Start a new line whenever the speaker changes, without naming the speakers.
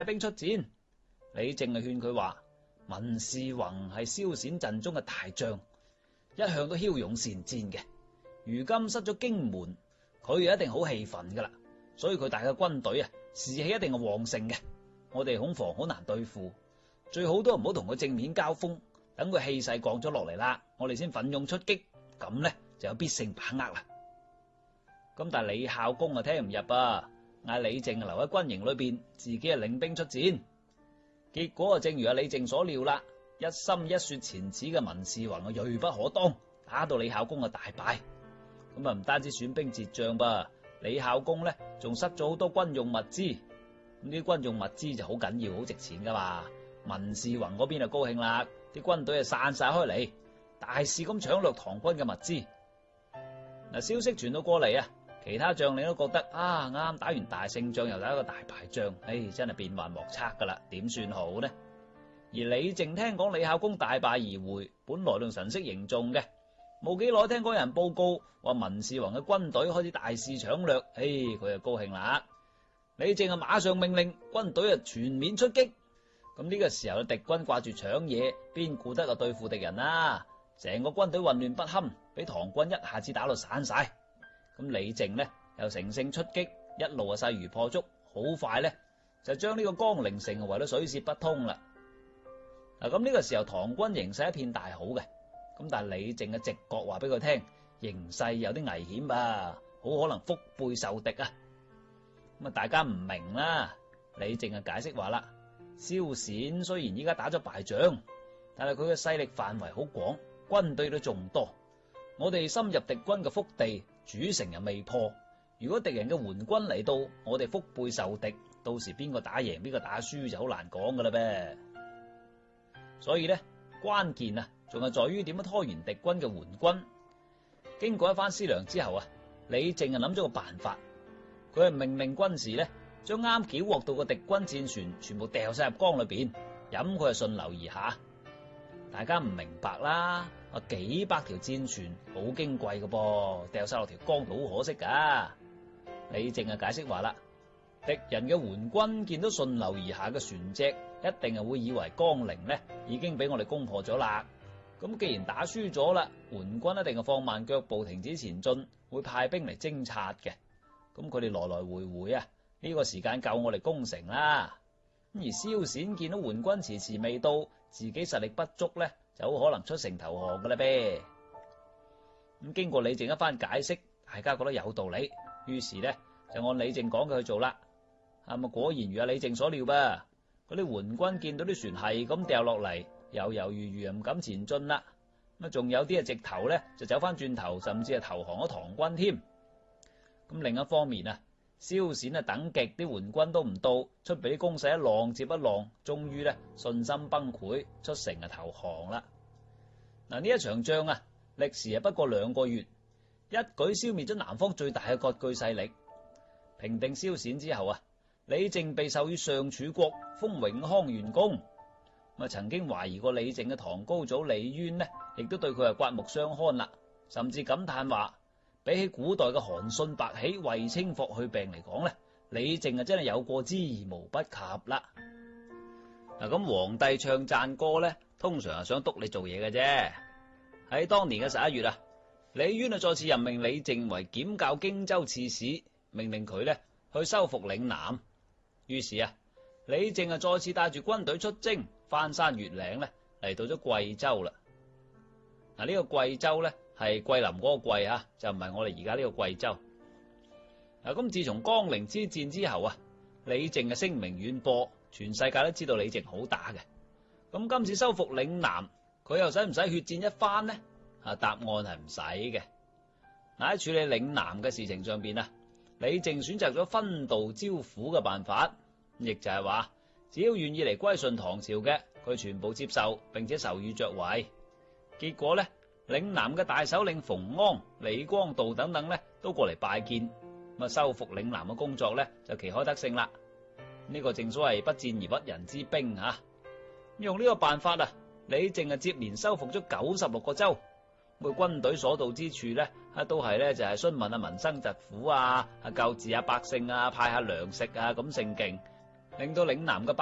兵出戰。李靖勸佢話：文士宏係蕭銑陣中嘅大將，一向都驍勇善戰嘅。如今失咗荊門，佢一定好氣憤噶啦。所以佢帶嘅軍隊士氣一定係旺盛嘅。我哋恐防好難對付，最好都唔好同佢正面交鋒，等佢氣勢降咗落嚟啦，我哋先奮勇出擊，咁呢就有必勝把握啦。咁但係李孝公聽唔入嗌李靖留喺軍營裏邊，自己領兵出戰。結果正如李靖所料啦，一心一說前恥嘅文士宏銳不可當，打到李孝公大敗。咁唔單止損兵折將李孝公呢仲失咗好多軍用物資。咁啲軍用物資就好緊要，好值錢噶嘛。文士宏嗰邊就高興啦，啲軍隊散晒開嚟，大肆咁搶掠唐軍嘅物資。消息傳到過嚟其他將領都覺得啱打完大勝仗，又打一個大敗仗，真係變幻莫測噶啦，點算好呢？而李靖聽講李孝公大敗而回，本來仲神色凝重嘅，冇幾耐聽講有人報告話文士宏嘅軍隊開始大肆搶掠，佢就高興啦。李靖馬上命令軍隊全面出擊。咁呢個時候敵軍掛住搶嘢，邊顧得對付敵人成個軍隊混亂不堪，俾唐軍一下子打到散晒。咁李靖呢又乘勝出擊，一路勢如破竹，好快呢就將呢個江陵城圍到水泄不通啦。咁呢個時候唐軍形勢一片大好嘅，咁但係李靖嘅直覺話俾佢聽，形勢有啲危險好可能腹背受敵咁大家唔明啦。李靖解釋話啦，蕭銑雖然依家打咗敗仗，但係佢嘅勢力範圍好廣，軍隊都眾多，我哋深入敵軍嘅腹地，主城又未破，如果敵人嘅援軍嚟到，我哋腹背受敵，到時邊個打贏邊個打輸就好難講噶啦唄。所以呢，關鍵仲係在於點樣拖延敵軍嘅援軍。經過一番思量之後李靖諗咗個辦法，佢係命令軍士呢將啱繳獲到嘅敵軍戰船全部掉晒入江裏邊，飲佢係順流而下。大家唔明白啦，幾百條戰船好矜貴嘅噃，掉晒落條江度好可惜噶。李靖解釋話啦，敵人嘅援軍見到順流而下嘅船隻，一定係會以為江陵呢已經俾我哋攻破咗啦。咁既然打輸咗啦，援軍一定係放慢腳步，停止前進，會派兵嚟偵察嘅。咁佢哋來來回回呢個時間夠我哋攻城啦。而蕭銑見到援軍遲遲未到，自己實力不足呢，就好可能出城投降噶啦唄。咁經過李靖一番解釋，大家覺得有道理，於是呢就按李靖講嘅去做啦。果然如阿李靖所料嗰啲援軍見到啲船係咁掉落嚟，猶猶豫豫唔敢前進啦。仲有啲直頭呢就走翻轉頭，甚至係投降咗唐軍添。咁另一方面蕭銑等極啲援軍都唔到，出俾啲攻勢一浪接一浪，終於呢信心崩潰，出城投降啦。呢一場仗歷時不過2個月，一舉消滅咗南方最大嘅割據勢力。平定蕭銑之後李靖被授予上柱國，封永康元公。曾經懷疑過李靖嘅堂高祖李淵呢，亦都對佢係刮目相看啦，甚至感嘆話，比起古代嘅韓信、白起、衛青、霍去病嚟講呢，李靖真係有過之而無不及啦。咁皇帝唱讚歌呢，通常係想督你做嘢嘅啫。喺當年嘅11月李淵再次任命李靖為檢校荊州刺史，命令佢呢去收復嶺南。於是李靖再次帶住軍隊出征，翻山越嶺呢嚟到咗貴州啦。呢個貴州呢係桂林嗰個貴就唔係我哋而家呢個貴州。咁自從江陵之戰之後李靖聲名遠播，全世界都知道李靖好打嘅。咁今次收復嶺南，佢又使唔使血戰一番呢？答案係唔使嘅。喺處理嶺南嘅事情上邊李靖選擇咗分道招撫嘅辦法，亦就係話，只要願意嚟歸順唐朝嘅，佢全部接受，並且授予爵位。結果呢，嶺南嘅大首領馮安、李光道等等呢，都過嚟拜見，收復嶺南嘅工作呢，就旗開得勝啦。呢個正所謂不戰而屈人之兵用呢個辦法李靖接連收復咗96個州。佢軍隊所到之處呢，都係呢就係詢問民生疾苦救治百姓派下糧食咁盛勁。 令到嶺南嘅